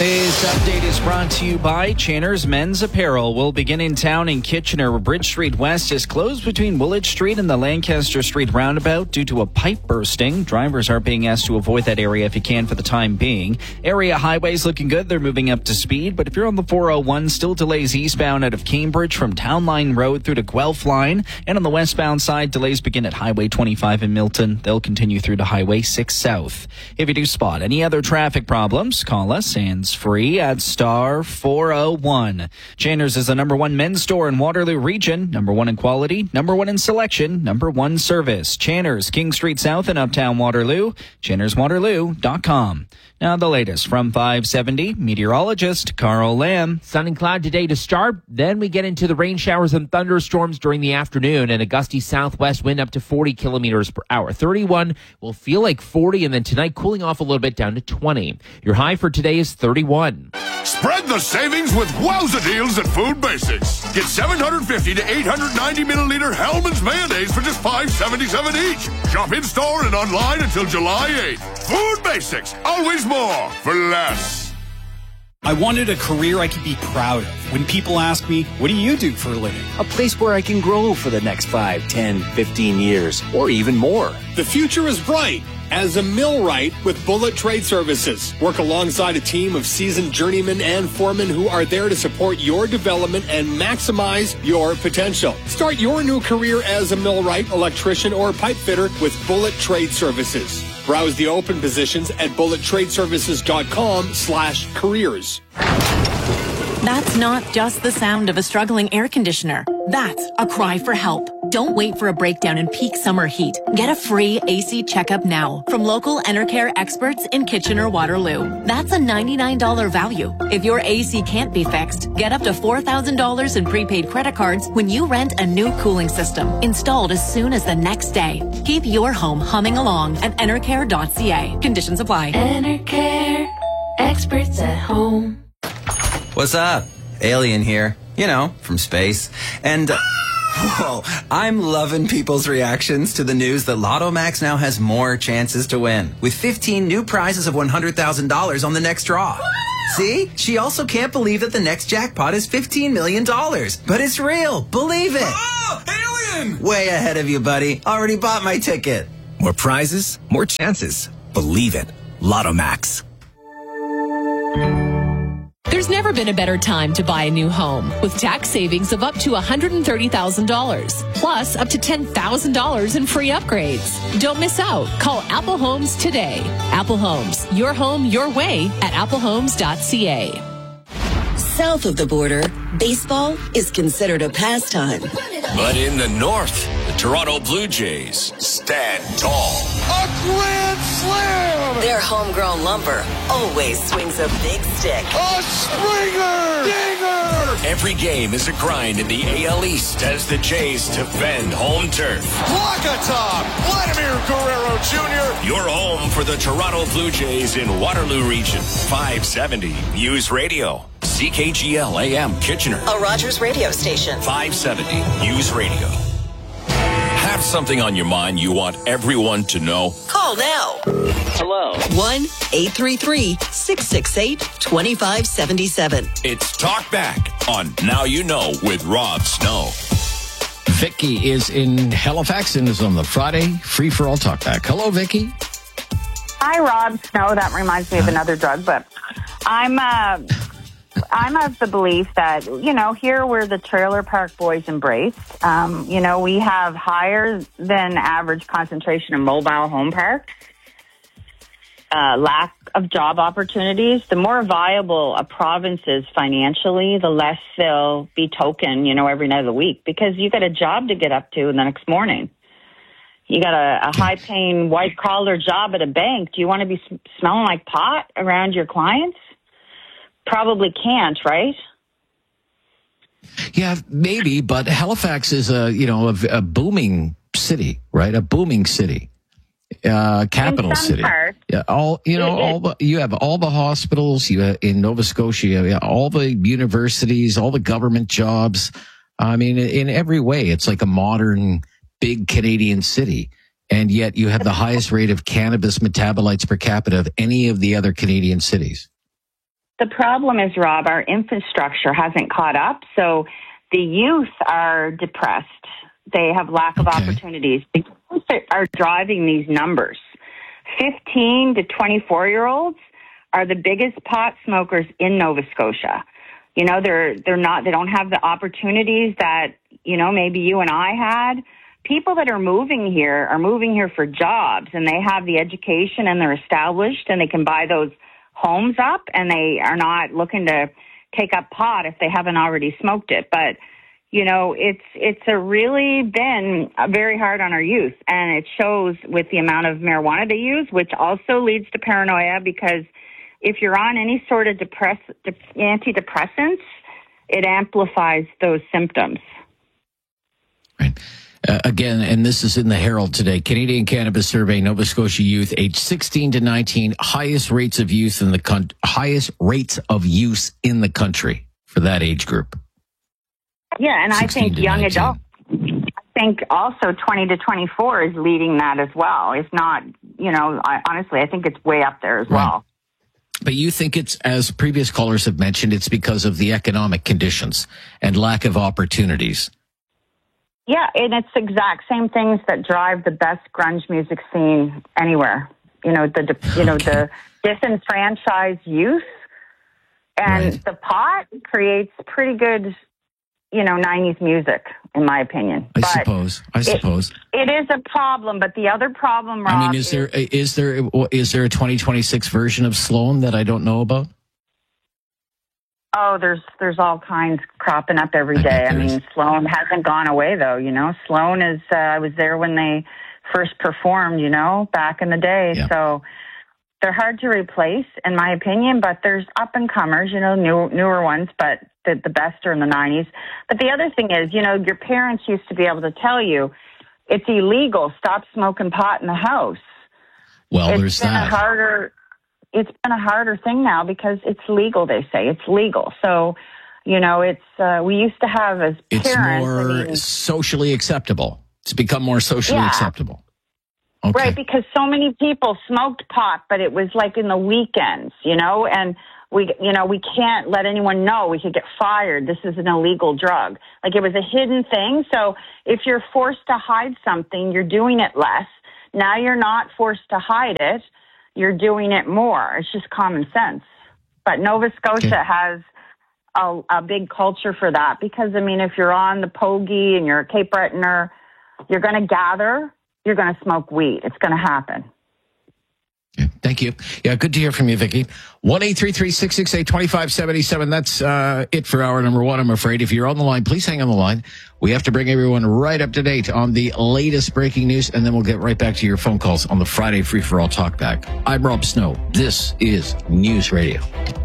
This update is brought to you by Channer's Men's Apparel. Will begin in town in Kitchener. Bridge Street West is closed between Woolwich Street and the Lancaster Street roundabout due to a pipe bursting. Drivers are being asked to avoid that area if you can for the time being. Area highways looking good. They're moving up to speed. But if you're on the 401, still delays eastbound out of Cambridge from Town Line Road through to Guelph Line. And on the westbound side, delays begin at Highway 25 in Milton. They'll continue through to Highway 6 South. If you do spot any other traffic problems, call us free at star 401. Channer's is the #1 men's store in Waterloo region, #1 in quality, #1 in selection, #1 service. Channer's, King Street South in Uptown Waterloo, channerswaterloo.com. Now the latest from 570, meteorologist Carl Lamb. Sun and cloud today to start. Then we get into the rain showers and thunderstorms during the afternoon and a gusty southwest wind up to 40 kilometers per hour. 31 will feel like 40, and then tonight cooling off a little bit down to 20. Your high for today is 31. Spread the savings with wowza deals at Food Basics. Get 750 to 890 milliliter Hellmann's mayonnaise for just $5.77 each. Shop in store and online until July 8th. Food Basics, always more for less. I wanted a career I could be proud of. When people ask me, what do you do for a living? A place where I can grow for the next 5, 10, 15 years, or even more. The future is bright as a millwright with Bullet Trade Services. Work alongside a team of seasoned journeymen and foremen who are there to support your development and maximize your potential. Start your new career as a millwright, electrician, or pipe fitter with Bullet Trade Services. Browse the open positions at bullettradeservices.com/careers. That's not just the sound of a struggling air conditioner. That's a cry for help. Don't wait for a breakdown in peak summer heat. Get a free AC checkup now from local Enercare experts in Kitchener-Waterloo. That's a $99 value. If your AC can't be fixed, get up to $4,000 in prepaid credit cards when you rent a new cooling system installed as soon as the next day. Keep your home humming along at enercare.ca. Conditions apply. Enercare, experts at home. What's up? Alien here. You know, from space. And, whoa, I'm loving people's reactions to the news that Lotto Max now has more chances to win, with 15 new prizes of $100,000 on the next draw. See? She also can't believe that the next jackpot is $15 million. But it's real. Believe it. Oh, alien! Way ahead of you, buddy. Already bought my ticket. More prizes, more chances. Believe it. Lotto Max. There's never been a better time to buy a new home with tax savings of up to $130,000, plus up to $10,000 in free upgrades. Don't miss out. Call Apple Homes today. Apple Homes, your home, your way at applehomes.ca. South of the border, baseball is considered a pastime. But in the north, the Toronto Blue Jays stand tall. A grand slam! Their homegrown lumber always swings a big stick. A Springer! Dinger! Every game is a grind in the AL East as the Jays defend home turf. Walk-a-top! Vladimir Guerrero Jr. Your home for the Toronto Blue Jays in Waterloo Region. 570 News Radio. CKGL AM Kitchener. A Rogers radio station. 570 News Radio. Have something on your mind you want everyone to know? Call now. Hello. 1-833-668-2577. It's Talk Back on Now You Know with Rob Snow. Vicky is in Halifax and is on the Friday Free for All Talk Back. Hello, Vicky. Hi, Rob Snow. That reminds me of another drug, but I'm of the belief that, you know, here where the trailer park boys embrace, you know, we have higher than average concentration of mobile home parks, lack of job opportunities. The more viable a province is financially, the less they'll be token, you know, every night of the week, because you got a job to get up to the next morning. You got a high-paying, white-collar job at a bank. Do you want to be smelling like pot around your clients? Probably can't, right? Yeah, maybe, but Halifax is a booming city, right? A booming city, capital city. Parts, yeah, you have all the hospitals. In Nova Scotia, all the universities, all the government jobs. I mean, in every way, it's like a modern, big Canadian city, and yet you have the highest rate of cannabis metabolites per capita of any of the other Canadian cities. The problem is, Rob, our infrastructure hasn't caught up. So the youth are depressed. They have lack of opportunities. The youth are driving these numbers. 15 to 24-year-olds are the biggest pot smokers in Nova Scotia. You know, they don't have the opportunities that, you know, maybe you and I had. People that are moving here for jobs, and they have the education and they're established and they can buy those homes up, and they are not looking to take up pot if they haven't already smoked it. But, you know, it's really been very hard on our youth, and it shows with the amount of marijuana they use, which also leads to paranoia, because if you're on any sort of antidepressants, it amplifies those symptoms. Right. Again, and this is in the Herald today, Canadian Cannabis Survey, Nova Scotia youth, age 16 to 19, highest rates of use in the country for that age group. Yeah, and I think young adults, I think also 20 to 24 is leading that as well. If not, you know, honestly, I think it's way up there as well. But you think it's, as previous callers have mentioned, it's because of the economic conditions and lack of opportunities. Yeah, and it's the exact same things that drive the best grunge music scene anywhere. You know, the disenfranchised youth, and the pot creates pretty good, you know, 90s music, in my opinion. I suppose. It is a problem, but the other problem, Rob, I mean, is there a 2026 version of Sloan that I don't know about? Oh, there's all kinds cropping up every day. I mean, Sloan hasn't gone away, though, you know. Sloan is, I was there when they first performed, you know, back in the day. Yeah. So they're hard to replace, in my opinion, but there's up-and-comers, you know, newer ones, but the best are in the 90s. But the other thing is, you know, your parents used to be able to tell you, it's illegal, stop smoking pot in the house. Well, there's that. It's been a harder thing now because it's legal, they say. It's legal. So, you know, we used to have as parents... It's more socially acceptable. It's become more socially acceptable. Okay. Right, because so many people smoked pot, but it was like in the weekends, you know, and we can't let anyone know. We could get fired. This is an illegal drug. Like, it was a hidden thing. So if you're forced to hide something, you're doing it less. Now you're not forced to hide it. You're doing it more. It's just common sense. But Nova Scotia has a big culture for that because, I mean, if you're on the Pogie and you're a Cape Bretoner, you're going to gather, you're going to smoke weed. It's going to happen. Yeah, thank you. Yeah, good to hear from you, Vicki. 1-833-668-2577. That's it for hour number one, I'm afraid. If you're on the line, please hang on the line. We have to bring everyone right up to date on the latest breaking news, and then we'll get right back to your phone calls on the Friday Free for All Talkback. I'm Rob Snow. This is News Radio.